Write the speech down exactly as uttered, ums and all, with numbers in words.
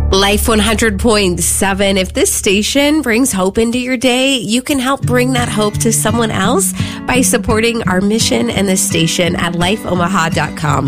Life one hundred point seven. If this station brings hope into your day, you can help bring that hope to someone else by supporting our mission and this station at life omaha dot com.